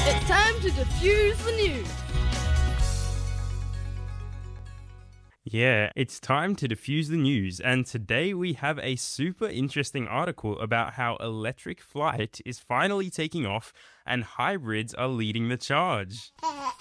It's time to diffuse the news. Yeah, it's time to diffuse the news, and today we have a super interesting article about how electric flight is finally taking off and hybrids are leading the charge.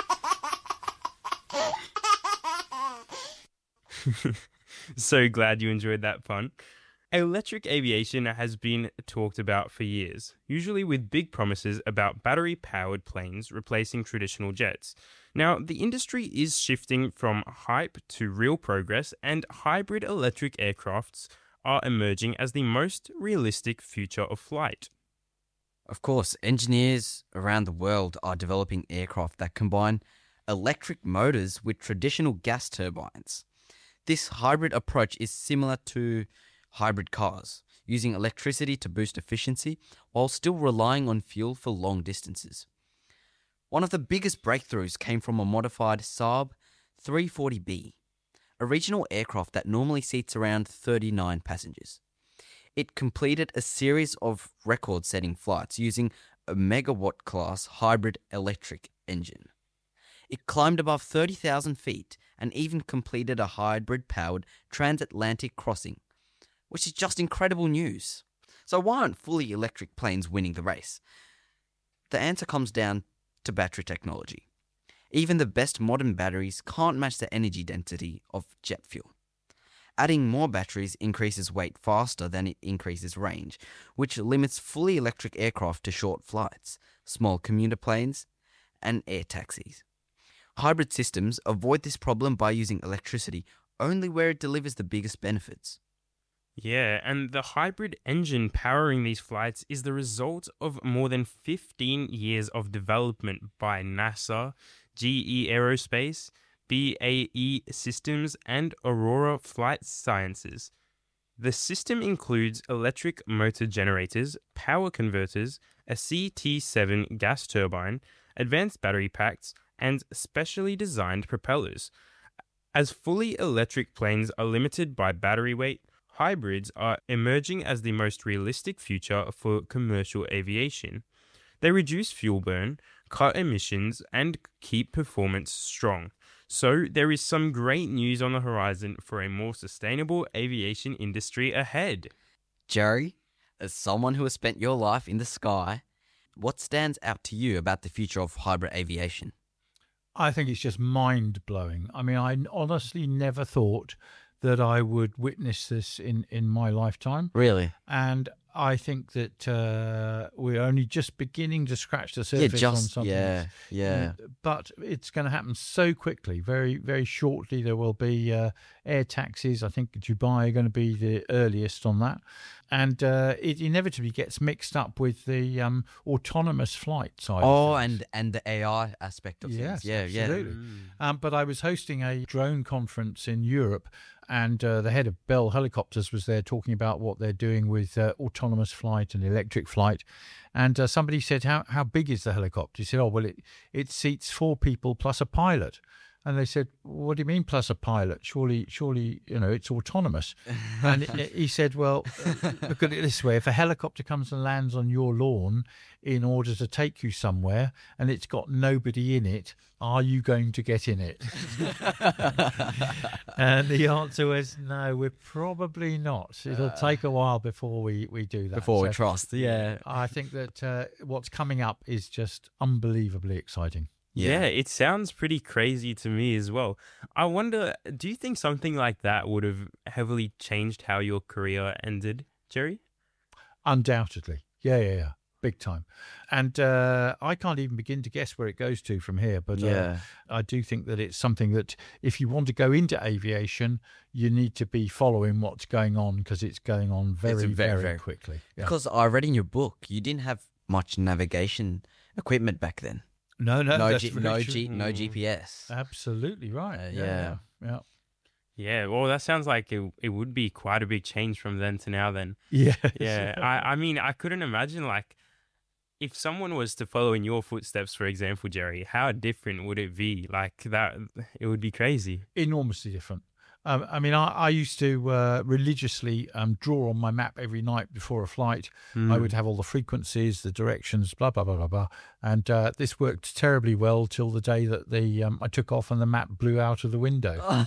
So glad you enjoyed that pun. Electric aviation has been talked about for years, usually with big promises about battery-powered planes replacing traditional jets. Now, the industry is shifting from hype to real progress, and hybrid electric aircrafts are emerging as the most realistic future of flight. Of course, engineers around the world are developing aircraft that combine electric motors with traditional gas turbines. This hybrid approach is similar to hybrid cars, using electricity to boost efficiency while still relying on fuel for long distances. One of the biggest breakthroughs came from a modified Saab 340B, a regional aircraft that normally seats around 39 passengers. It completed a series of record-setting flights using a megawatt-class hybrid electric engine. It climbed above 30,000 feet and even completed a hybrid-powered transatlantic crossing, which is just incredible news. So why aren't fully electric planes winning the race? The answer comes down to battery technology. Even the best modern batteries can't match the energy density of jet fuel. Adding more batteries increases weight faster than it increases range, which limits fully electric aircraft to short flights, small commuter planes, and air taxis. Hybrid systems avoid this problem by using electricity only where it delivers the biggest benefits. Yeah, and the hybrid engine powering these flights is the result of more than 15 years of development by NASA, GE Aerospace, BAE Systems, and Aurora Flight Sciences. The system includes electric motor generators, power converters, a CT7 gas turbine, advanced battery packs, and specially designed propellers. As fully electric planes are limited by battery weight, hybrids are emerging as the most realistic future for commercial aviation. They reduce fuel burn, cut emissions, and keep performance strong. So there is some great news on the horizon for a more sustainable aviation industry ahead. Jerry, as someone who has spent your life in the sky, what stands out to you about the future of hybrid aviation? I think it's just mind-blowing. I mean, I honestly never thought that I would witness this in my lifetime. Really? And I think that we're only just beginning to scratch the surface on something. Yeah. But it's going to happen so quickly. Very, very shortly, there will be air taxis. I think Dubai are going to be the earliest on that. And it inevitably gets mixed up with the autonomous flight side. Oh, of things. and the AI aspect of things. Yeah, absolutely. But I was hosting a drone conference in Europe, and the head of Bell Helicopters was there talking about what they're doing with autonomous flight and electric flight. And somebody said, how big is the helicopter? He said, it seats 4 people plus a pilot. And they said, what do you mean plus a pilot? Surely, it's autonomous. And he said, well, look at it this way. If a helicopter comes and lands on your lawn in order to take you somewhere and it's got nobody in it, are you going to get in it? And the answer was, no, we're probably not. It'll take a while before we do that. Before we trust, yeah. I think that what's coming up is just unbelievably exciting. Yeah, it sounds pretty crazy to me as well. I wonder, do you think something like that would have heavily changed how your career ended, Jerry? Undoubtedly. Yeah. Big time. And I can't even begin to guess where it goes to from here. But I do think that it's something that if you want to go into aviation, you need to be following what's going on because it's going on very, very quickly. Yeah. Because I read in your book, you didn't have much navigation equipment back then. No, no that's very true. No GPS. Absolutely right. Yeah. Yeah, well, that sounds like it would be quite a big change from then to now then. Yeah. Yeah, I mean, I couldn't imagine, like, if someone was to follow in your footsteps, for example, Jerry, how different would it be? Like, that, it would be crazy. Enormously different. I used to religiously draw on my map every night before a flight. I would have all the frequencies, the directions, blah, blah, blah, blah, blah. And this worked terribly well till the day that I took off and the map blew out of the window.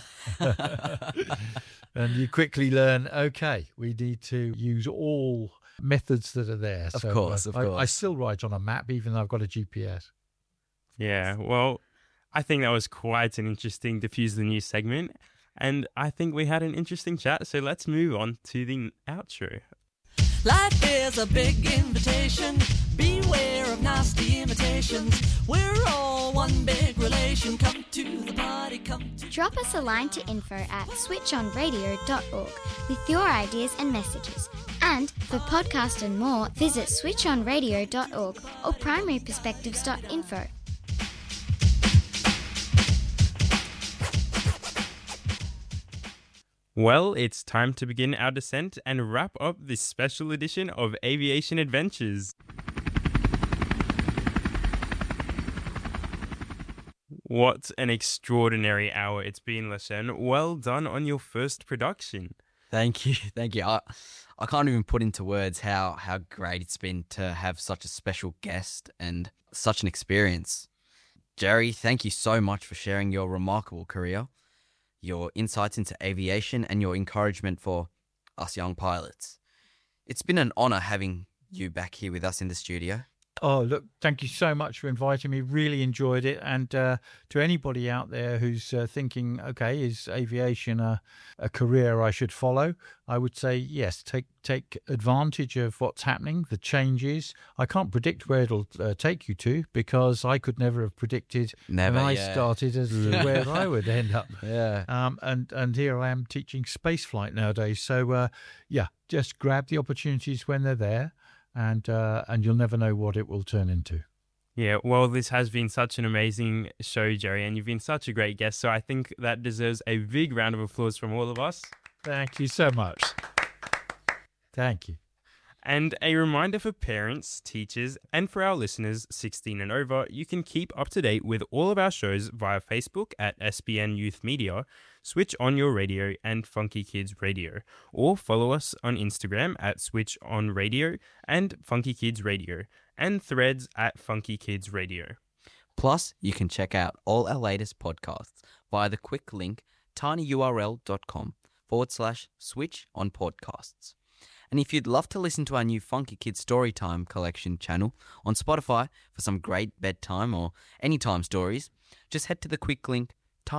And you quickly learn, okay, we need to use all methods that are there. Of course. I still write on a map, even though I've got a GPS. Yeah, well, I think that was quite an interesting Diffuse the News segment. And I think we had an interesting chat, so let's move on to the outro. Life is a big invitation. Beware of nasty imitations. We're all one big relation. Come to the party, come to... Drop us a line to info@switchonradio.org with your ideas and messages. And for podcast and more, visit switchonradio.org or primaryperspectives.info. Well, it's time to begin our descent and wrap up this special edition of Aviation Adventures. What an extraordinary hour it's been, Lashen. Well done on your first production. Thank you. I can't even put into words how great it's been to have such a special guest and such an experience. Jerry, thank you so much for sharing your remarkable career, your insights into aviation, and your encouragement for us young pilots. It's been an honour having you back here with us in the studio. Oh, look, thank you so much for inviting me. Really enjoyed it. And to anybody out there who's thinking, okay, is aviation a career I should follow? I would say, yes, take advantage of what's happening, the changes. I can't predict where it'll take you to, because I could never have predicted when I started as to where I would end up. Yeah. And here I am teaching space flight nowadays. So, just grab the opportunities when they're there. And you'll never know what it will turn into. Yeah, well, this has been such an amazing show, Jerry, and you've been such a great guest, so I think that deserves a big round of applause from all of us. Thank you so much. Thank you. And a reminder for parents, teachers, and for our listeners 16 and over, you can keep up to date with all of our shows via Facebook at SBN Youth Media, Switch On Your Radio, and Funky Kids Radio, or follow us on Instagram at Switch On Radio and Funky Kids Radio, and Threads at Funky Kids Radio. Plus, you can check out all our latest podcasts via the quick link tinyurl.com/Switch On Podcasts. And if you'd love to listen to our new Funky Kids Storytime collection channel on Spotify for some great bedtime or anytime stories, just head to the quick link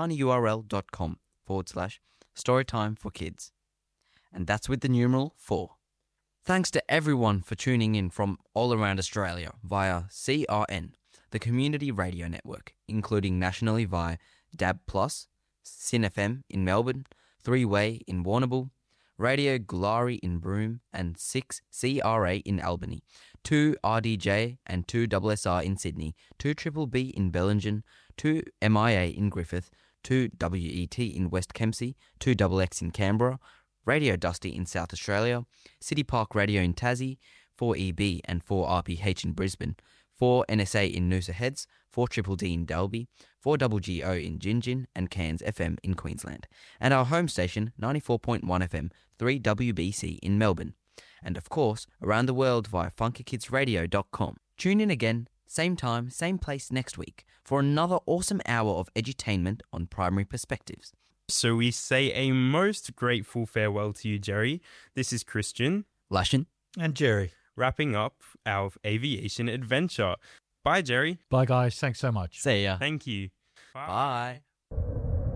tinyurl.com/Storytime for Kids. And that's with the numeral 4. Thanks to everyone for tuning in from all around Australia via CRN, the community radio network, including nationally via DAB+, Sin FM in Melbourne, 3-Way in Warrnambool, Radio Glari in Broome, and 6CRA in Albany, 2RDJ and 2SSR in Sydney, 2BBB in Bellingen, 2MIA in Griffith, 2WET in West Kempsey, 2XX in Canberra, Radio Dusty in South Australia, City Park Radio in Tassie, 4EB and 4RPH in Brisbane, 4NSA in Noosa Heads, 4DDD in Dalby, 4GGO in Gingin, and Cairns FM in Queensland, and our home station 94.1 FM 3WBC in Melbourne, and of course around the world via funkykidsradio.com. Tune in again, same time, same place next week for another awesome hour of edutainment on Primary Perspectives. So we say a most grateful farewell to you, Jerry. This is Christian, Lashen, and Jerry, wrapping up our aviation adventure. Bye, Jerry. Bye, guys. Thanks so much. See ya. Thank you. Bye.